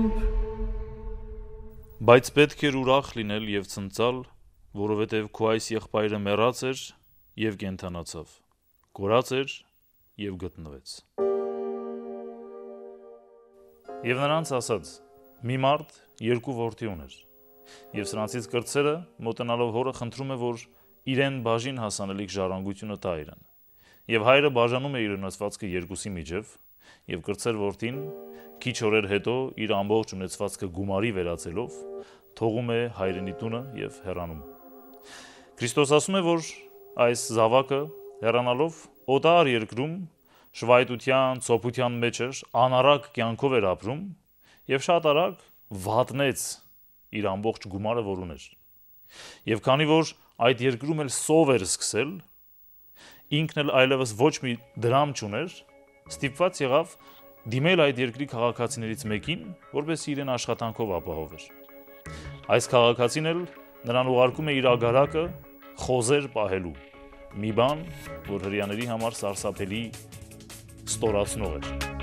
Բայց պետք էր ուրախ լինել եւ ցնծալ, որովհետեւ քո այս եղբայրը մեռած էր եւ կենդանացավ, կորած էր եւ գտնվեց։ Եվ նրանց ասաց. մի մարդ երկու որդի ուներ, եւ սրանցից կրտսերը մոտենալով հորը խնդրում է, որ իրեն բաժին հասանելիք ժառանգությունը տա իրեն։ Եվ հայրը բաժանում է իր ունեցվածքը երկուսի միջև, եւ կրտսեր որդին քիչ օրեր հետո իր ամբողջ ունեցվածքը գումարի վերածելով թողում է հայրենի տունը եւ հեռանում։ Քրիստոս ասում է, որ այս զավակը հեռանալով օտար երկրում շվայտության, ցոփության մեջ էր, անառակ կյանքով էր ապրում եւ շատ արագ վատնեց իր ամբողջ գումարը, որ ուներ։ Եվ քանի որ այդ երկրում էլ սով էր սկսել, ինքն էլ այլևս ոչ մի դրամ չուներ, ստիպված եղավ դիմել այդ երկրի քաղաքացիներից մեկին, որպեսզի իրեն աշխատանքով ապահովեր։ Այս քաղաքացին էլ նրան ուղարկում է իր ագարակը խոզեր պահելու, մի բան, որ հրեաների համար սարսափելի ստորացնող էր։